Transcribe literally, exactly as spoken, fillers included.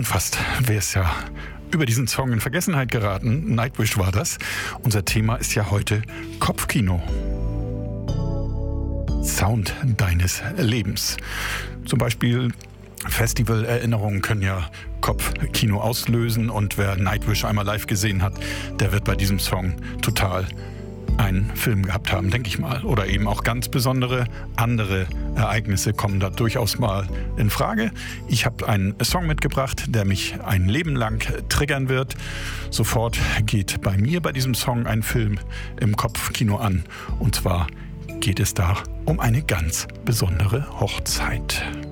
Und fast wäre es ja über diesen Song in Vergessenheit geraten. Nightwish war das. Unser Thema ist ja heute Kopfkino. Sound deines Lebens. Zum Beispiel Festivalerinnerungen können ja Kopfkino auslösen, und wer Nightwish einmal live gesehen hat, der wird bei diesem Song total einen Film gehabt haben, denke ich mal. Oder eben auch ganz besondere andere Ereignisse kommen da durchaus mal in Frage. Ich habe einen Song mitgebracht, der mich ein Leben lang triggern wird. Sofort geht bei mir bei diesem Song ein Film im Kopfkino an. Und zwar geht es da um eine ganz besondere Hochzeit.